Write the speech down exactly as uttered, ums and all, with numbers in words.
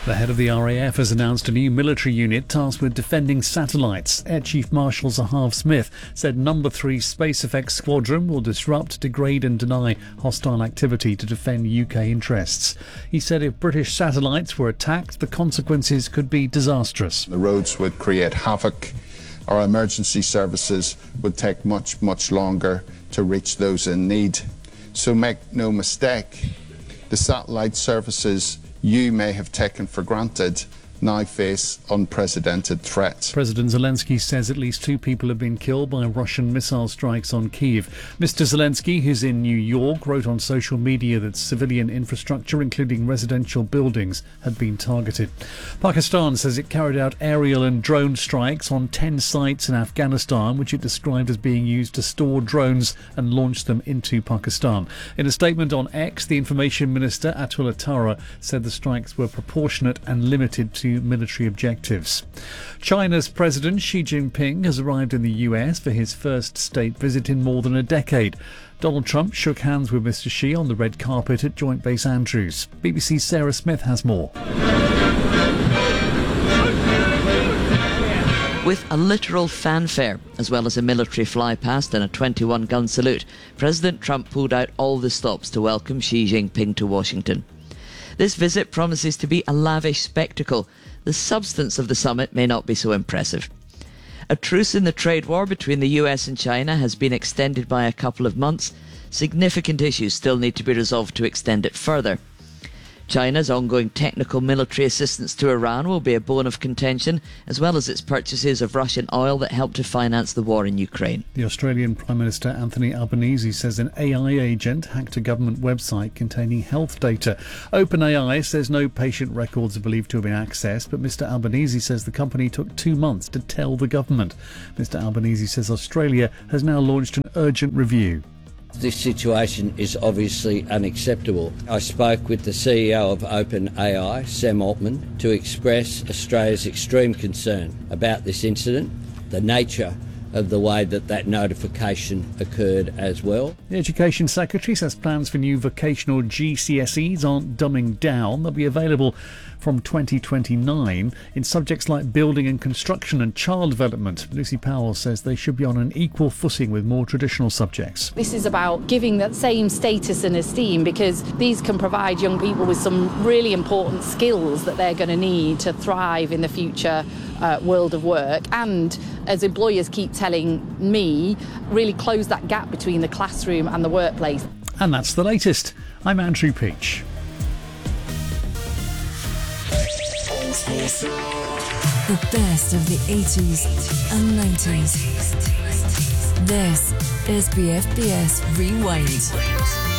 The head of the R A F has announced a new military unit tasked with defending satellites. Air Chief Marshal Zahav Smith said Number three Space Effects Squadron will disrupt, degrade and deny hostile activity to defend U K interests. He said if British satellites were attacked, the consequences could be disastrous. The roads would create havoc. Our emergency services would take much, much longer to reach those in need. So make no mistake, the satellite services you may have taken for granted now face unprecedented threats. President Zelensky says at least two people have been killed by Russian missile strikes on Kyiv. Mister Zelensky, who's in New York, wrote on social media that civilian infrastructure, including residential buildings, had been targeted. Pakistan says it carried out aerial and drone strikes on ten sites in Afghanistan, which it described as being used to store drones and launch them into Pakistan. In a statement on X, the Information Minister, Atul Attara, said the strikes were proportionate and limited to military objectives. China's President Xi Jinping has arrived in the U S for his first state visit in more than a decade. Donald Trump shook hands with Mister Xi on the red carpet at Joint Base Andrews. B B C's Sarah Smith has more. With a literal fanfare, as well as a military fly-past and a twenty-one gun salute, President Trump pulled out all the stops to welcome Xi Jinping to Washington. This visit promises to be a lavish spectacle. The substance of the summit may not be so impressive. A truce in the trade war between the U S and China has been extended by a couple of months. Significant issues still need to be resolved to extend it further. China's ongoing technical military assistance to Iran will be a bone of contention, as well as its purchases of Russian oil that help to finance the war in Ukraine. The Australian Prime Minister Anthony Albanese says an A I agent hacked a government website containing health data. OpenAI says no patient records are believed to have been accessed, but Mister Albanese says the company took two months to tell the government. Mister Albanese says Australia has now launched an urgent review. This situation is obviously unacceptable. I spoke with the C E O of OpenAI, Sam Altman, to express Australia's extreme concern about this incident, the nature of the way that that notification occurred as well. The Education Secretary says plans for new vocational G C S Es aren't dumbing down. They'll be available from twenty twenty-nine in subjects like building and construction and child development. Lucy Powell says they should be on an equal footing with more traditional subjects. This is about giving that same status and esteem, because these can provide young people with some really important skills that they're going to need to thrive in the future uh, world of work, and as employers keep telling me, really close that gap between the classroom and the workplace. And that's the latest. I'm Andrew Peach. The best of the eighties and nineties. This is B F B S Rewind.